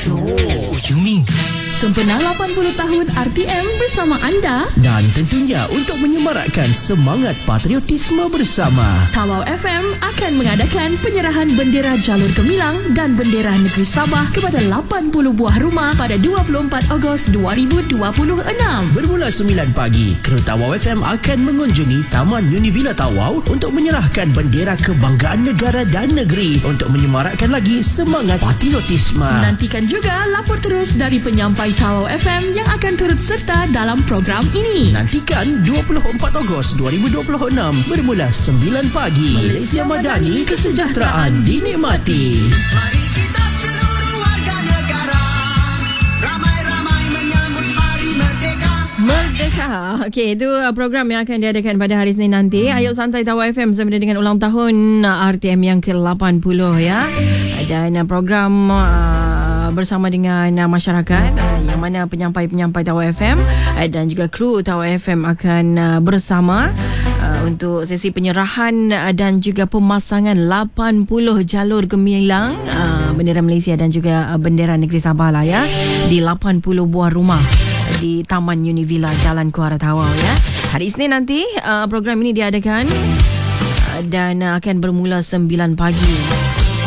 Syok, ujung minggu. Sempena 80 tahun RTM bersama anda. Dan tentunya untuk menyemarakkan semangat patriotisme bersama, Tawau FM akan mengadakan penyerahan bendera jalur gemilang dan bendera negeri Sabah kepada 80 buah rumah pada 24 Ogos 2026. Bermula 9 pagi, kru Tawau FM akan mengunjungi Taman Univilla Tawau untuk menyerahkan bendera kebanggaan negara dan negeri untuk menyemarakkan lagi semangat patriotisme. Nantikan juga lapor terus dari penyampai Tawau FM yang akan turut serta dalam program ini. Nantikan 24 Ogos 2026 bermula 9 pagi. Malaysia Madani, kesejahteraan dinikmati. Mari kita seluruh warga negara ramai-ramai menyambut Hari Merdeka. Merdeka. Okey, itu program yang akan diadakan pada hari Senin nanti. Ayuk Santai Tawau FM sempena dengan ulang tahun RTM yang ke-80 ya. Dan program bersama dengan masyarakat yang mana penyampai-penyampai Tawau FM dan juga kru Tawau FM akan bersama untuk sesi penyerahan dan juga pemasangan 80 jalur gemilang bendera Malaysia dan juga bendera negeri Sabah lah ya, di 80 buah rumah di Taman Univilla Jalan Kuala Tawau ya. Hari Isnin nanti program ini diadakan dan akan bermula 9 pagi.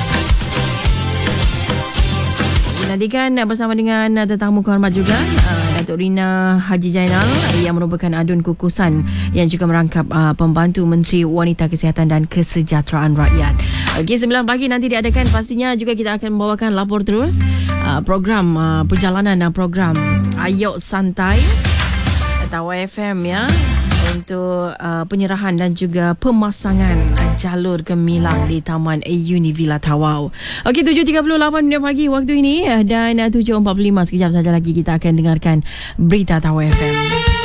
Nantikan bersama dengan tetamu kehormat juga Datuk Rina Haji Jainal yang merupakan adun kukusan yang juga merangkap pembantu Menteri Wanita Kesihatan dan Kesejahteraan Rakyat. Okey, 9 pagi nanti diadakan. Pastinya juga kita akan membawakan lapor terus program perjalanan program Ayuk Santai Tawau FM ya, untuk penyerahan dan juga pemasangan jalur gemilang di Taman Univilla Tawau. Okey, 7.38 pagi waktu ini dan 7.45 sekejap saja lagi kita akan dengarkan berita Tawau FM.